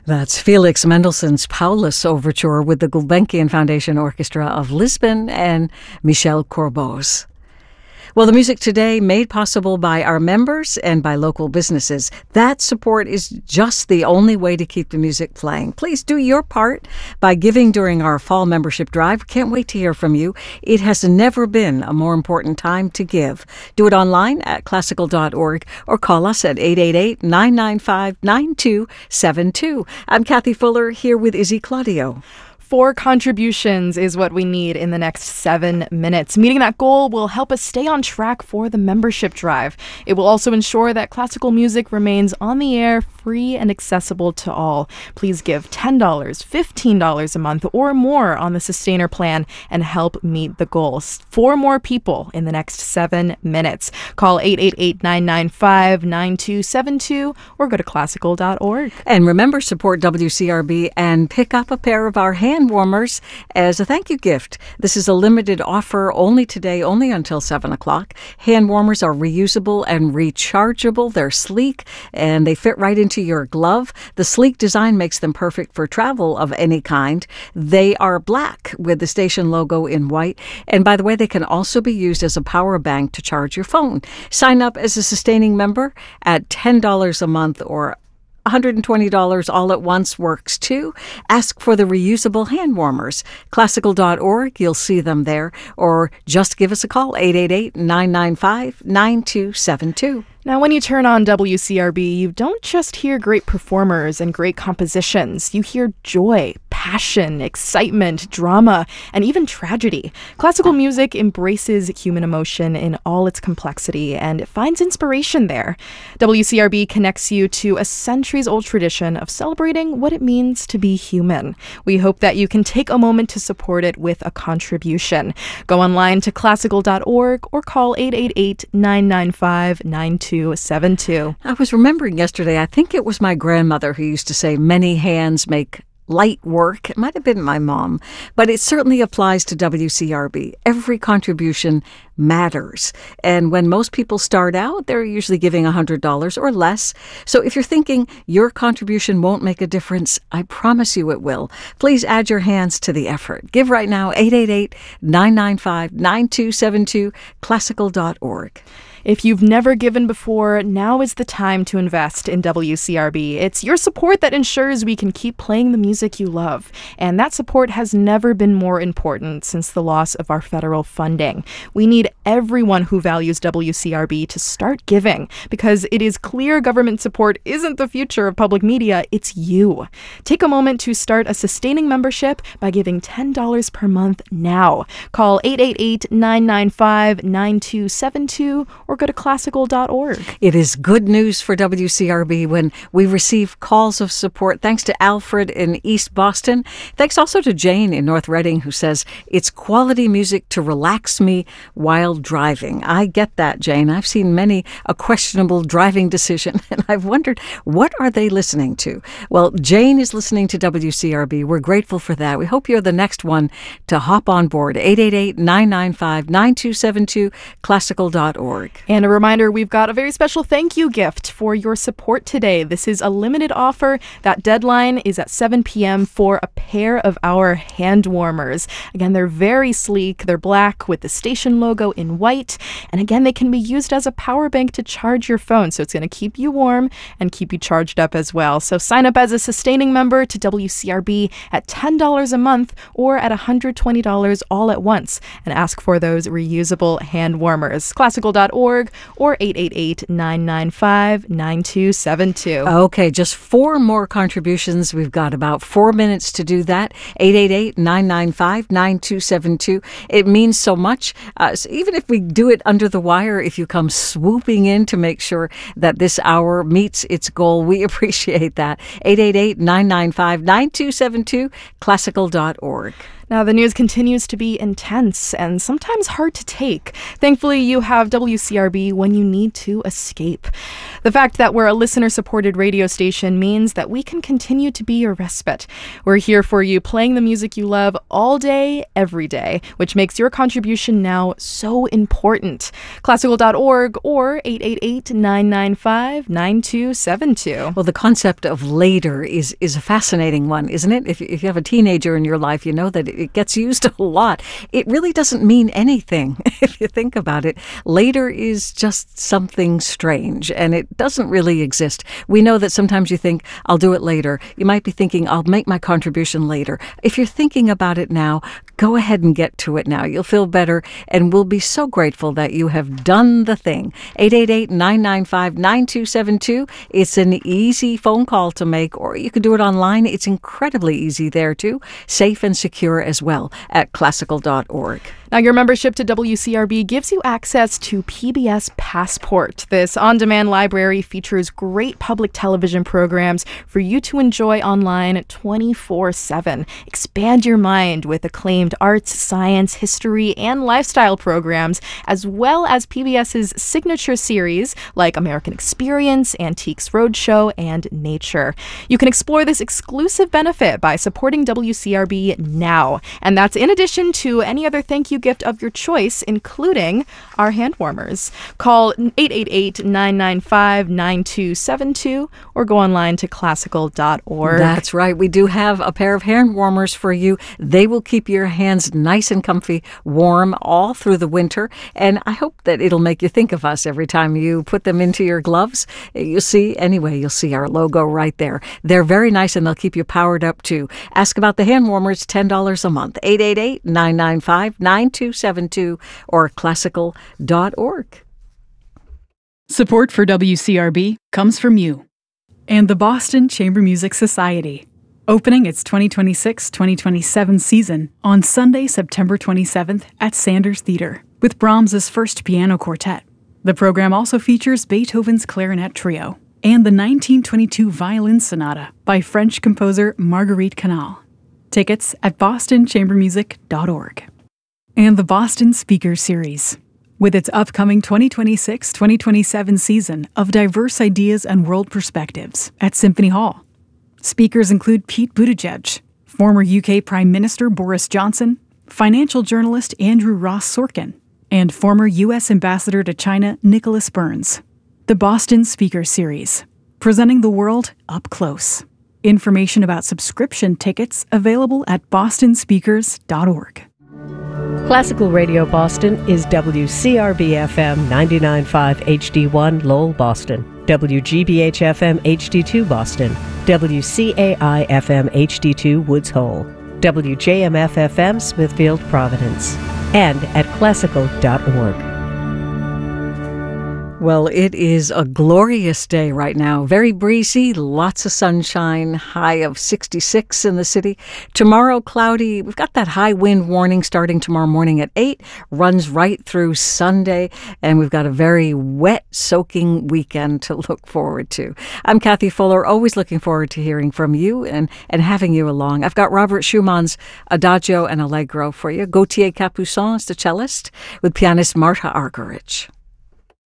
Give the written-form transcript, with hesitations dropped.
That's Felix Mendelssohn's Paulus Overture with the Gulbenkian Foundation Orchestra of Lisbon and Michel Corboz. Well, the music today made possible by our members and by local businesses. That support is just the only way to keep the music playing. Please do your part by giving during our fall membership drive. Can't wait to hear from you. It has never been a more important time to give. Do it online at classical.org or call us at 888-995-9272. I'm Kathy Fuller here with Izzy Claudio. 4 contributions is what we need in the next 7 minutes. Meeting that goal will help us stay on track for the membership drive. It will also ensure that classical music remains on the air, free and accessible to all. Please give $10, $15 a month or more on the Sustainer plan and help meet the goals. 4 more people in the next 7 minutes. Call 888-995-9272 or go to classical.org. And remember, support WCRB and pick up a pair of our hand warmers as a thank you gift. This is a limited offer only today, only until 7 o'clock. Hand warmers are reusable and rechargeable. They're sleek and they fit right into your glove. The sleek design makes them perfect for travel of any kind. They are black with the station logo in white. And by the way, they can also be used as a power bank to charge your phone. Sign up as a sustaining member at $10 a month or $120 all at once works too. Ask for the reusable hand warmers. Classical.org, you'll see them there. Or just give us a call, 888-995-9272. Now, when you turn on WCRB, you don't just hear great performers and great compositions. You hear joy, passion, excitement, drama, and even tragedy. Classical music embraces human emotion in all its complexity, and it finds inspiration there. WCRB connects you to a centuries-old tradition of celebrating what it means to be human. We hope that you can take a moment to support it with a contribution. Go online to classical.org or call 888-995-9272. I was remembering yesterday, I think it was my grandmother who used to say, many hands make light work. It might have been my mom, but it certainly applies to WCRB. Every contribution matters. And when most people start out, they're usually giving $100 or less. So if you're thinking your contribution won't make a difference, I promise you it will. Please add your hands to the effort. Give right now, 888-995-9272, classical.org. If you've never given before, now is the time to invest in WCRB. It's your support that ensures we can keep playing the music you love. And that support has never been more important since the loss of our federal funding. We need everyone who values WCRB to start giving, because it is clear government support isn't the future of public media, it's you. Take a moment to start a sustaining membership by giving $10 per month now. Call 888-995-9272 or go to classical.org. It is good news for WCRB when we receive calls of support. Thanks to Alfred in East Boston. Thanks also to Jane in North Reading, who says, it's quality music to relax me while driving. I get that, Jane. I've seen many a questionable driving decision, and I've wondered, what are they listening to? Well, Jane is listening to WCRB. We're grateful for that. We hope you're the next one to hop on board. 888-995-9272, classical.org. And a reminder, we've got a very special thank you gift for your support today. This is a limited offer. That deadline is at 7 p.m. for a pair of our hand warmers. Again, they're very sleek. They're black with the station logo in white. And again, they can be used as a power bank to charge your phone. So it's going to keep you warm and keep you charged up as well. So sign up as a sustaining member to WCRB at $10 a month or at $120 all at once and ask for those reusable hand warmers. Classical.org or 888-995-9272. Okay, just 4 more contributions. We've got about 4 minutes to do that. 888-995-9272. It means so much. So even if we do it under the wire, if you come swooping in to make sure that this hour meets its goal, we appreciate that. 888-995-9272, classical.org. Now, the news continues to be intense and sometimes hard to take. Thankfully, you have WCRB when you need to escape. The fact that we're a listener-supported radio station means that we can continue to be your respite. We're here for you, playing the music you love all day, every day, which makes your contribution now so important. Classical.org or 888-995-9272. Well, the concept of later is a fascinating one, isn't it? If you have a teenager in your life, you know that it gets used a lot. It really doesn't mean anything if you think about it. Later is just something strange, and it doesn't really exist. We know that sometimes you think, I'll do it later. You might be thinking, I'll make my contribution later. If you're thinking about it now, go ahead and get to it now. You'll feel better, and we'll be so grateful that you have done the thing. 888-995-9272. It's an easy phone call to make, or you could do it online. It's incredibly easy there, too. Safe and secure as well at classical.org. Now, your membership to WCRB gives you access to PBS Passport. This on-demand library features great public television programs for you to enjoy online 24/7. Expand your mind with acclaimed arts, science, history, and lifestyle programs, as well as PBS's signature series like American Experience, Antiques Roadshow, and Nature. You can explore this exclusive benefit by supporting WCRB now. And that's in addition to any other thank you gift of your choice, including our hand warmers. Call 888-995-9272 or go online to classical.org. That's right. We do have a pair of hand warmers for you. They will keep your hands nice and comfy, warm all through the winter. And I hope that it'll make you think of us every time you put them into your gloves. You'll see our logo right there. They're very nice, and they'll keep you powered up too. Ask about the hand warmers, $10 a month. 888-995-9272 or classical.org. Support for WCRB comes from you and the Boston Chamber Music Society, opening its 2026-2027 season on Sunday, September 27th at Sanders Theater with Brahms's First Piano Quartet. The program also features Beethoven's Clarinet Trio and the 1922 Violin Sonata by French composer Marguerite Canal. Tickets at bostonchambermusic.org. And the Boston Speaker Series, with its upcoming 2026-2027 season of diverse ideas and world perspectives at Symphony Hall. Speakers include Pete Buttigieg, former UK Prime Minister Boris Johnson, financial journalist Andrew Ross Sorkin, and former U.S. Ambassador to China Nicholas Burns. The Boston Speaker Series, presenting the world up close. Information about subscription tickets available at bostonspeakers.org. Classical Radio Boston is WCRB-FM 99.5 HD1 Lowell, Boston, WGBH-FM HD2 Boston, WCAI-FM HD2 Woods Hole, WJMF-FM Smithfield, Providence, and at classical.org. Well, it is a glorious day right now. Very breezy, lots of sunshine, high of 66 in the city. Tomorrow, cloudy. We've got that high wind warning starting tomorrow morning at 8, runs right through Sunday, and we've got a very wet, soaking weekend to look forward to. I'm Kathy Fuller, always looking forward to hearing from you and having you along. I've got Robert Schumann's Adagio and Allegro for you. Gautier Capuçon is the cellist with pianist Marta Argerich.